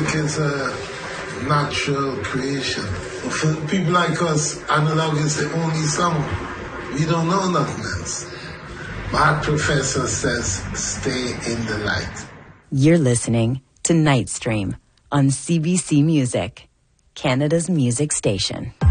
music is a natural creation. For people like us, analog is the only sound. We don't know nothing else. My professor says, stay in the light. You're listening to Nightstream on CBC Music, Canada's music station.